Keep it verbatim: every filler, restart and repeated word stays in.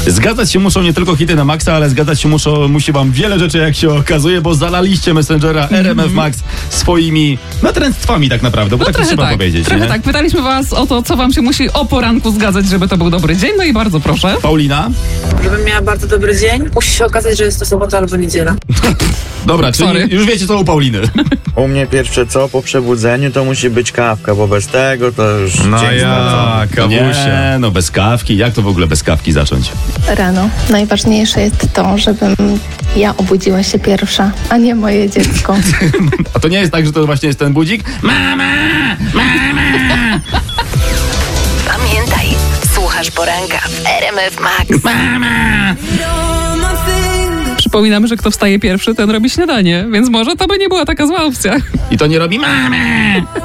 Zgadzać się muszą nie tylko hity na maksa, ale zgadzać się muszą, musi wam wiele rzeczy, jak się okazuje, bo zalaliście Messengera R M F Max swoimi natręctwami tak naprawdę, bo No tak to trzeba tak, powiedzieć. Trochę nie? tak. Pytaliśmy was o to, co wam się musi o poranku zgadzać, żeby to był dobry dzień. No i bardzo proszę. Paulina? Żebym miała bardzo dobry dzień, musi się okazać, że jest to sobota albo niedziela. Dobra, czyli Sorry. już wiecie co u Pauliny. U mnie pierwsze co po przebudzeniu to musi być kawka, bo bez tego to już No dzień ja, stracony. nie, no bez kawki. Jak to w ogóle bez kawki zacząć? Rano. Najważniejsze jest to, żebym ja obudziła się pierwsza, a nie moje dziecko. A to nie jest tak, że to właśnie jest ten budzik? Mama! Mama! Pamiętaj, słuchasz poranka w R M F Max. Mama! Przypominamy, że kto wstaje pierwszy, ten robi śniadanie, więc może to by nie była taka zła opcja. I to nie robi mama!